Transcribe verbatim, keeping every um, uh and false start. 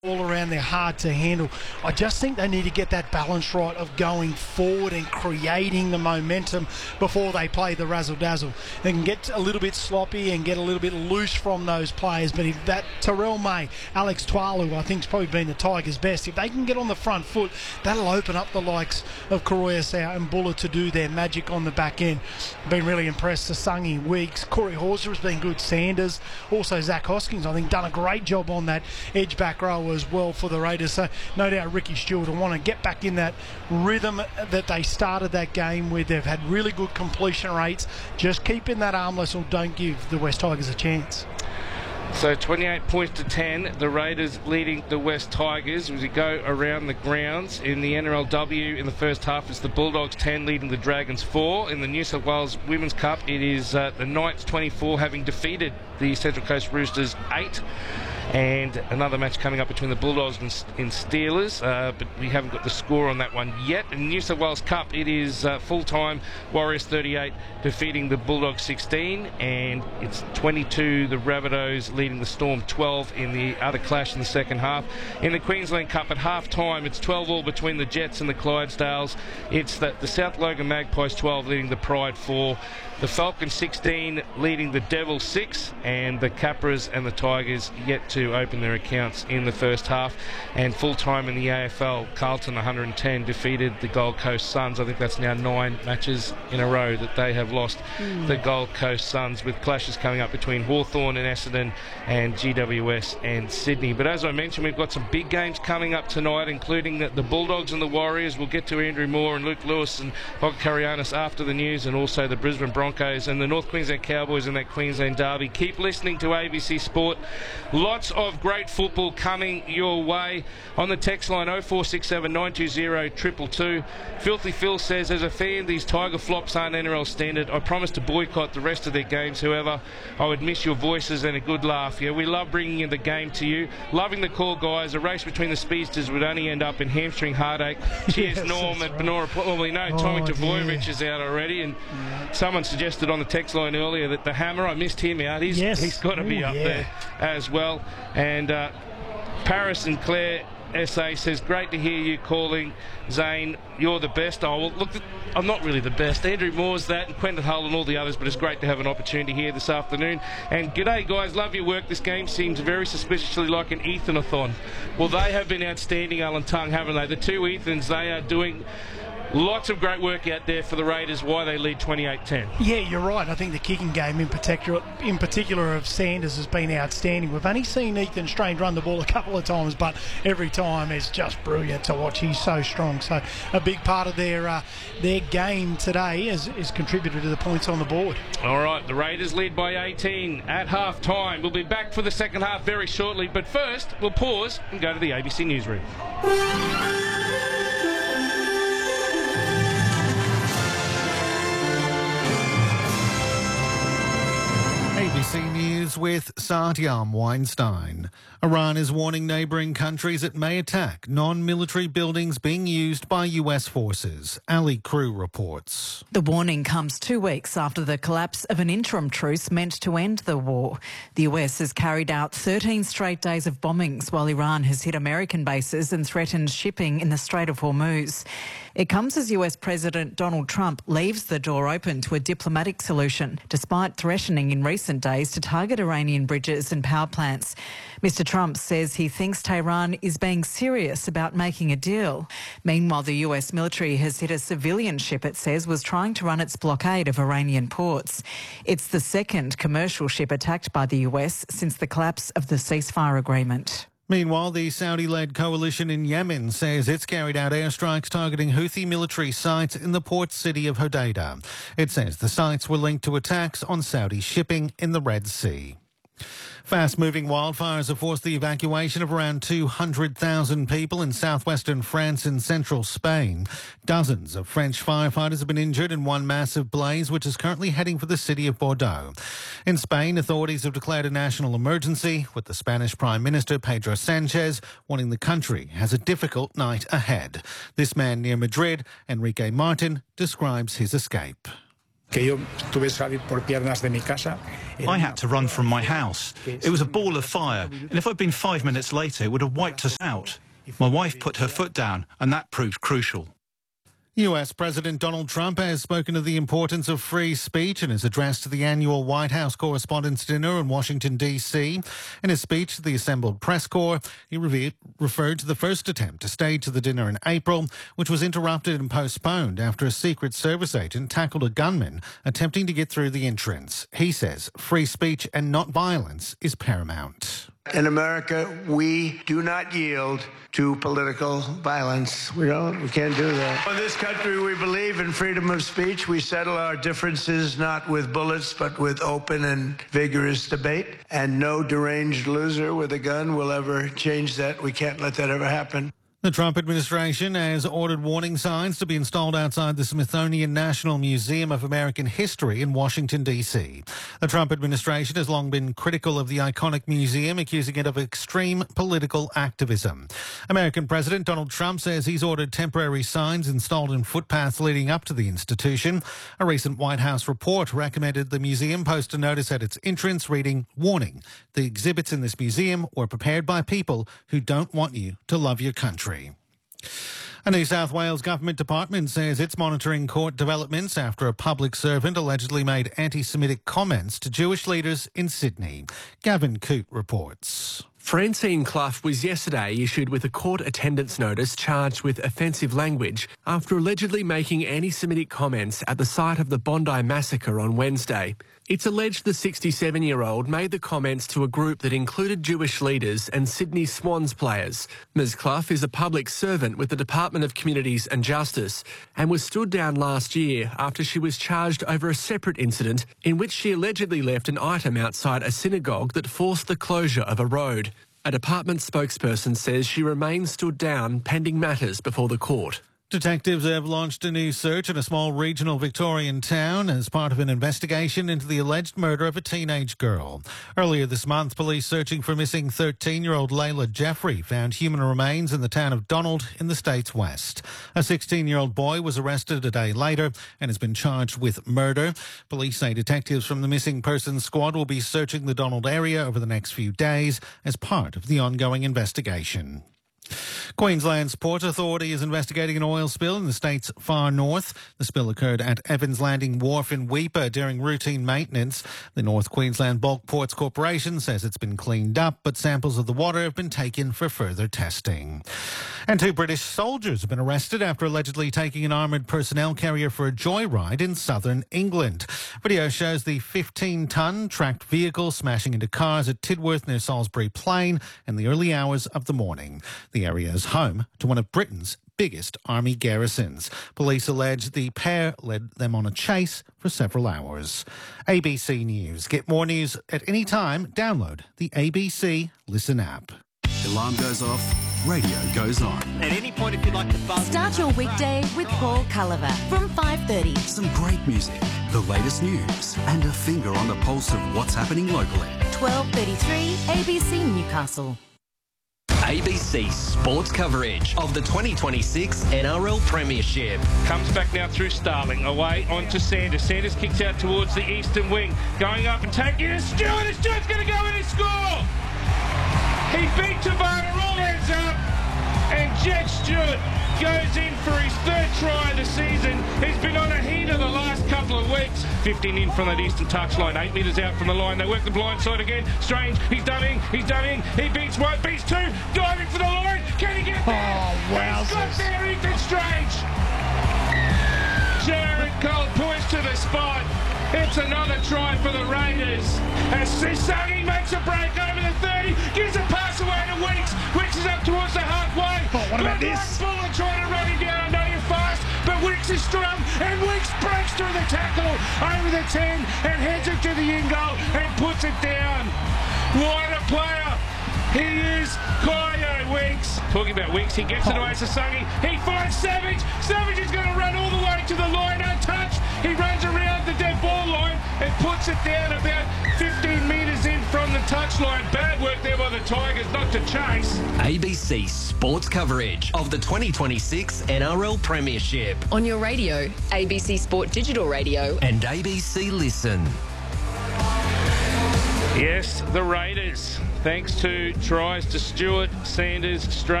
all around, they're hard to handle. I just think they need to get that balance right of going forward and creating the momentum before they play the razzle-dazzle. They can get a little bit sloppy and get a little bit loose from those players, but if that Terrell May, Alex Tualu, I think has probably been the Tigers' best. If they can get on the front foot, that'll open up the likes of Koroyasau and Buller to do their magic on the back end. Been really impressed. Sasangi, Weeks, Corey Horser has been good. Sanders, also Zach Hoskins, I think, done a great job on that edge back row as well for the Raiders. So no doubt Ricky Stewart will want to get back in that rhythm that they started that game with. They've had really good completion rates. Just keep in that armless or don't give the West Tigers a chance. So twenty-eight points to ten, the Raiders leading the West Tigers. As we go around the grounds in the N R L W in the first half, it's the Bulldogs ten leading the Dragons four. In the New South Wales Women's Cup, it is uh, the Knights twenty-four having defeated the Central Coast Roosters eight. And another match coming up between the Bulldogs and, and Steelers, uh, but we haven't got the score on that one yet. In the New South Wales Cup, it is uh, full-time Warriors thirty-eight defeating the Bulldogs sixteen, and it's twenty-two the Rabbitohs leading the Storm twelve in the other clash in the second half. In the Queensland Cup at half-time, it's twelve all between the Jets and the Clydesdales. It's the, the South Logan Magpies twelve leading the Pride four. The Falcons sixteen leading the Devils six, and the Capras and the Tigers yet to open their accounts in the first half. And full-time in the A F L, Carlton one hundred ten defeated the Gold Coast Suns. I think that's now nine matches in a row that they have lost mm. the Gold Coast Suns, with clashes coming up between Hawthorn and Essendon and G W S and Sydney. But as I mentioned, we've got some big games coming up tonight, including the, the Bulldogs and the Warriors. We'll get to Andrew Moore and Luke Lewis and Bob Karianis after the news, and also the Brisbane Broncos and the North Queensland Cowboys in that Queensland derby. Keep listening to A B C Sport. Lots of great football coming your way. On the text line oh four six seven, nine two zero, two two two. Filthy Phil says, as a fan, these Tiger flops aren't N R L standard. I promise to boycott the rest of their games. However, I would miss your voices and a good laugh. Yeah, we love bringing in the game to you. Loving the call, guys. A race between the speedsters would only end up in hamstring heartache. Cheers, yes, Norm at right. Benora. Well, we know oh, Tommy Tavoyevich is out already, and yeah. someone suggested on the text line earlier that the Hammer, I missed him out. He's, yes. he's got to be Ooh, up yeah. there as well. And uh, Paris and Claire S A says, great to hear you calling, Zane. You're the best. Oh, well, look, I'm not really the best. Andrew Moore's that, and Quentin Hull and all the others, but it's great to have an opportunity here this afternoon. And g'day, guys. Love your work. This game seems very suspiciously like an Ethanathon. Well, they have been outstanding, Alan Tongue, haven't they? The two Ethans, they are doing lots of great work out there for the Raiders, why they lead twenty-eight ten. Yeah, you're right. I think the kicking game in particular, in particular of Sanders, has been outstanding. We've only seen Ethan Strange run the ball a couple of times, but every time it's just brilliant to watch. He's so strong. So a big part of their uh, their game today is, is contributed to the points on the board. All right, the Raiders lead by eighteen at half-time. We'll be back for the second half very shortly, but first we'll pause and go to the A B C Newsroom. A B C News with Satyam Weinstein. Iran is warning neighbouring countries it may attack non-military buildings being used by U S forces. Ali Crew reports. The warning comes two weeks after the collapse of an interim truce meant to end the war. The U S has carried out thirteen straight days of bombings while Iran has hit American bases and threatened shipping in the Strait of Hormuz. It comes as U S President Donald Trump leaves the door open to a diplomatic solution, despite threatening in recent days to target Iranian bridges and power plants. Mister Trump says he thinks Tehran is being serious about making a deal. Meanwhile, the U S military has hit a civilian ship it says was trying to run its blockade of Iranian ports. It's the second commercial ship attacked by the U S since the collapse of the ceasefire agreement. Meanwhile, the Saudi-led coalition in Yemen says it's carried out airstrikes targeting Houthi military sites in the port city of Hodeidah. It says the sites were linked to attacks on Saudi shipping in the Red Sea. Fast-moving wildfires have forced the evacuation of around two hundred thousand people in southwestern France and central Spain. Dozens of French firefighters have been injured in one massive blaze, which is currently heading for the city of Bordeaux. In Spain, authorities have declared a national emergency, with the Spanish Prime Minister Pedro Sanchez warning the country has a difficult night ahead. This man near Madrid, Enrique Martin, describes his escape. I had to run from my house. It was a ball of fire, and if I'd been five minutes later, it would have wiped us out. My wife put her foot down, and that proved crucial. U S President Donald Trump has spoken of the importance of free speech in his address to the annual White House Correspondents' Dinner in Washington, D C. In his speech to the assembled press corps, he re- referred to the first attempt to stage the dinner in April, which was interrupted and postponed after a Secret Service agent tackled a gunman attempting to get through the entrance. He says free speech and not violence is paramount. In America, we do not yield to political violence. We don't. We can't do that. In this country, we believe in freedom of speech. We settle our differences not with bullets, but with open and vigorous debate. And no deranged loser with a gun will ever change that. We can't let that ever happen. The Trump administration has ordered warning signs to be installed outside the Smithsonian National Museum of American History in Washington, D C. The Trump administration has long been critical of the iconic museum, accusing it of extreme political activism. American President Donald Trump says he's ordered temporary signs installed in footpaths leading up to the institution. A recent White House report recommended the museum post a notice at its entrance reading, "Warning, the exhibits in this museum were prepared by people who don't want you to love your country." A New South Wales government department says it's monitoring court developments after a public servant allegedly made anti-Semitic comments to Jewish leaders in Sydney. Gavin Coote reports. Francine Clough was yesterday issued with a court attendance notice charged with offensive language after allegedly making anti-Semitic comments at the site of the Bondi massacre on Wednesday. It's alleged the sixty-seven-year-old made the comments to a group that included Jewish leaders and Sydney Swans players. Miz Clough is a public servant with the Department of Communities and Justice and was stood down last year after she was charged over a separate incident in which she allegedly left an item outside a synagogue that forced the closure of a road. A department spokesperson says she remains stood down pending matters before the court. Detectives have launched a new search in a small regional Victorian town as part of an investigation into the alleged murder of a teenage girl. Earlier this month, police searching for missing thirteen-year-old Layla Jeffrey found human remains in the town of Donald in the state's west. A sixteen-year-old boy was arrested a day later and has been charged with murder. Police say detectives from the Missing Persons Squad will be searching the Donald area over the next few days as part of the ongoing investigation. Queensland's Port Authority is investigating an oil spill in the state's far north. The spill occurred at Evans Landing Wharf in Weipa during routine maintenance. The North Queensland Bulk Ports Corporation says it's been cleaned up, but samples of the water have been taken for further testing. And two British soldiers have been arrested after allegedly taking an armoured personnel carrier for a joyride in southern England. Video shows the fifteen-tonne tracked vehicle smashing into cars at Tidworth near Salisbury Plain in the early hours of the morning. The area is home to one of Britain's biggest army garrisons. Police allege the pair led them on a chase for several hours. A B C News. Get more news at any time. Download the A B C Listen app. Alarm goes off, radio goes on. At any point if you'd like to buzz... Start your weekday with Paul Culliver from five thirty. Some great music, the latest news, and a finger on the pulse of what's happening locally. twelve thirty-three A B C Newcastle. A B C sports coverage of the twenty twenty-six N R L Premiership. Comes back now through Starling, away onto Sanders. Sanders kicks out towards the eastern wing, going up and taking it to Stewart, and Stewart's going to go in and score! He beat Tabata, all hands up, and Jet Stewart goes in for his third try of the season. He's been on a heater the last couple of weeks. fifteen in from that eastern touchline, eight metres out from the line. They work the blind side again. Strange, he's done in, he's done in. He beats one, beats two, diving for the line. Can he get there? Oh, wow. He's got there, Ethan Strange. Jared Cole points to the spot. It's another try for the Raiders. As Sisagi makes a break over the thirty, gives a pass away to Weeks. Weeks is up towards the halfway. Oh, what about Good this? luck, Bullen trying to run him down. I know you're fast, but Weeks is strong, and Weeks breaks through the tackle over the ten and heads it to the in goal and puts it down. What a player. He is Kyo Weeks. Talking about Weeks, he gets it away to Sisagi. He finds Savage. Savage is going to run all the way to the line untouched. He runs around the dead ball line and puts it down about fifteen metres in from the touchline. Bad work there by the Tigers, not to chase. A B C sports coverage of the twenty twenty-six N R L Premiership. On your radio, A B C Sport Digital Radio. And A B C Listen. Yes, the Raiders, thanks to tries to Stewart, Sanders, Stray.